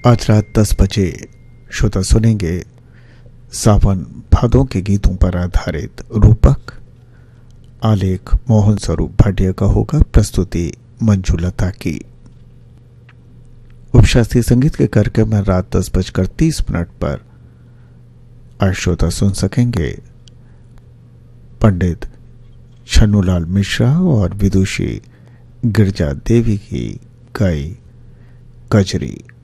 आज रात 10 बजे श्रोता सुनेंगे सावन भादों के गीतों पर आधारित रूपक। आलेख मोहन स्वरूप भाटिया का होगा, प्रस्तुति मंजुलता की। उपशास्त्रीय संगीत के कार्यक्रम में रात 10:30 पर आज श्रोता सुन सकेंगे पंडित छन्नूलाल मिश्रा और विदुषी गिरजा देवी की गाई कजरी।